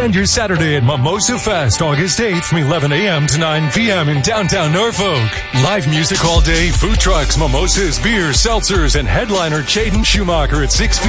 Spend your Saturday at Mimosa Fest, August 8th from 11 a.m. to 9 p.m. in downtown Norfolk. Live music all day, food trucks, mimosas, beers, seltzers, and headliner Jaden Schumacher at 6 p.m.